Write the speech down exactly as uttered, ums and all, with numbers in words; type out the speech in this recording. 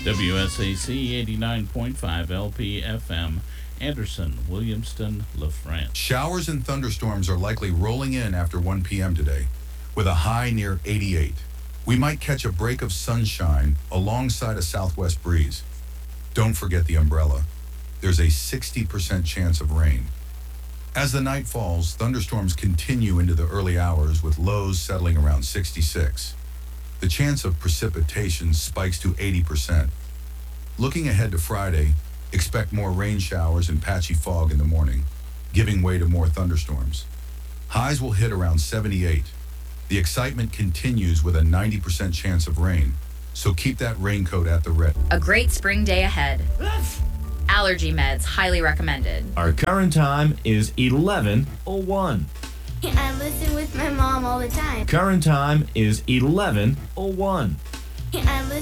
W S A C eighty-nine point five L P F M, Anderson, Williamston, LaFrance. Showers and thunderstorms are likely rolling in after one p.m. today, with a high near eighty-eight. We might catch a break of sunshine alongside a southwest breeze. Don't forget the umbrella. There's a sixty percent chance of rain. As the night falls, thunderstorms continue into the early hours with lows settling around sixty-six. The chance of precipitation spikes to eighty percent. Looking ahead to Friday, expect more rain showers and patchy fog in the morning, giving way to more thunderstorms. Highs will hit around seventy-eight. The excitement continues with a ninety percent chance of rain, so keep that raincoat at the ready. A great spring day ahead. Allergy meds, highly recommended. Our current time is eleven oh one. I listen with my mom all the time. Current time is eleven oh one. I listen